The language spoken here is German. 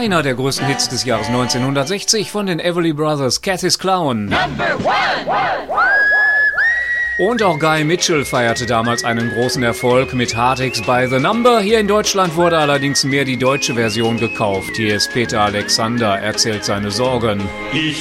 Einer der größten Hits des Jahres 1960 von den Everly Brothers, Cathy's Clown. Number one. Und auch Guy Mitchell feierte damals einen großen Erfolg mit Heartaches by the Number. Hier in Deutschland wurde allerdings mehr die deutsche Version gekauft. Hier ist Peter Alexander, erzählt seine Sorgen. Ich